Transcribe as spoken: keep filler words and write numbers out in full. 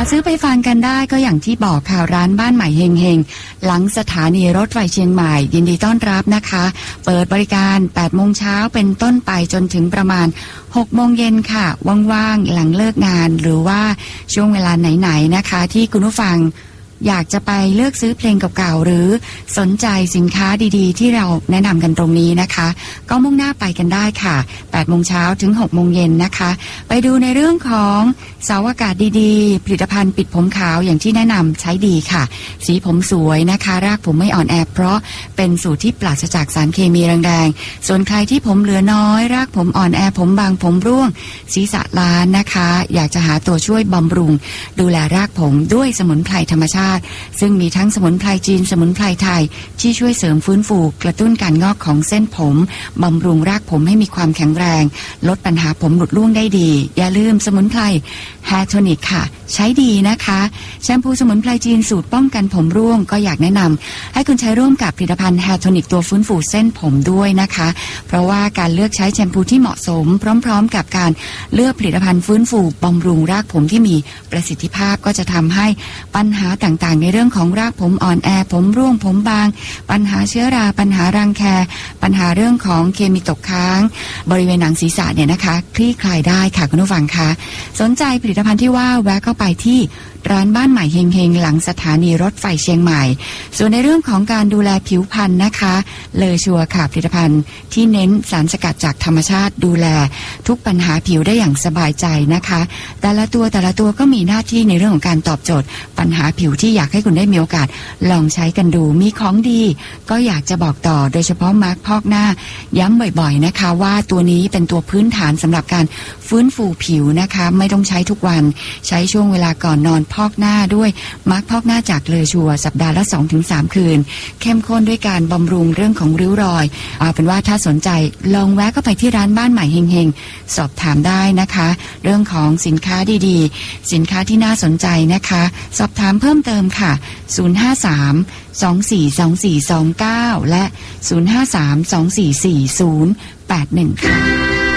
ซื้อไปฟังกันได้ก็อย่างที่บอกค่ะร้านบ้านใหม่เฮงเฮงหลังสถานีรถไฟเชียงใหม่ยินดีต้อนรับนะคะเปิดบริการแปดโมงเช้าเป็นต้นไปจนถึงประมาณหกโมงเย็นค่ะว่างๆหลังเลิกงานหรือว่าช่วงเวลาไหนๆนะคะที่คุณผู้ฟังอยากจะไปเลือกซื้อเพลงเก่าๆหรือสนใจสินค้าดีๆที่เราแนะนำกันตรงนี้นะคะก็มุ่งหน้าไปกันได้ค่ะแปดโมงเช้าถึงหกโมงเย็นนะคะไปดูในเรื่องของเสาอากาศดีๆผลิตภัณฑ์ปิดผมขาวอย่างที่แนะนำใช้ดีค่ะสีผมสวยนะคะรากผมไม่อ่อนแอเพราะเป็นสูตรที่ปราศจากสารเคมีแรงๆส่วนใครที่ผมเหลือน้อยรากผมอ่อนแอผมบางผมร่วงศีรษะล้านนะคะอยากจะหาตัวช่วยบำรุงดูแลรากผมด้วยสมุนไพรธรรมชาติซึ่งมีทั้งสมุนไพรจีนสมุนไพรไทยที่ช่วยเสริมฟื้นฟูกระตุ้นการงอกของเส้นผมบำรุงรากผมให้มีความแข็งแรงลดปัญหาผมหลุดร่วงได้ดีอย่าลืมสมุนไพรแฮร์โทนิกค่ะใช้ดีนะคะแชมพูสมุนไพรจีนสูตรป้องกันผมร่วงก็อยากแนะนำให้คุณใช้ร่วมกับผลิตภัณฑ์แฮร์โทนิกตัวฟื้นฟูเส้นผมด้วยนะคะเพราะว่าการเลือกใช้แชมพูที่เหมาะสมพร้อมๆกับการเลือกผลิตภัณฑ์ฟื้นฟูบำรุงรากผมที่มีประสิทธิภาพก็จะทำให้ปัญหาต่างๆในเรื่องของรากผมอ่อนแอผมร่วงผมบางปัญหาเชื้อราปัญหารังแคปัญหาเรื่องของเคมีตกค้างบริเวณหนังศีรษะเนี่ยนะคะคลี่คลายได้ค่ะคุณผู้ฟังคะสนใจผลิตภัณฑ์ที่ว่าแวะเข้าไปที่ร้านบ้านใหม่เฮงเฮงหลังสถานีรถไฟเชียงใหม่ส่วนในเรื่องของการดูแลผิวพรรณนะคะเลอชัวค่ะผลิตภัณฑ์ที่เน้นสารสกัดจากธรรมชาติดูแลทุกปัญหาผิวได้อย่างสบายใจนะคะแต่ละตัวแต่ละตัวก็มีหน้าที่ในเรื่องของการตอบโจทย์ปัญหาผิวที่อยากให้คุณได้มีโอกาสลองใช้กันดูมีของดีก็อยากจะบอกต่อโดยเฉพาะมาร์คพอกหน้าย้ำบ่อยๆนะคะว่าตัวนี้เป็นตัวพื้นฐานสำหรับการฟื้นฟูผิวนะคะไม่ต้องใช้ทุกวันใช้ช่วงเวลาก่อนนอนพอกหน้าด้วยมาร์คพอกหน้าจากเลอชัวสัปดาห์ละ สองถึงสาม คืนเข้มข้นด้วยการบำรุงเรื่องของริ้วรอยเอาเป็นว่าถ้าสนใจลองแวะเข้าไปที่ร้านบ้านใหม่เฮงๆสอบถามได้นะคะเรื่องของสินค้าดีๆสินค้าที่น่าสนใจนะคะสอบถามเพิ่มเติมค่ะศูนย์ ห้า สาม สอง สี่ สอง สี่ สอง เก้าและศูนย์ ห้า สาม สอง สี่ สี่ ศูนย์ แปด หนึ่งค่ะ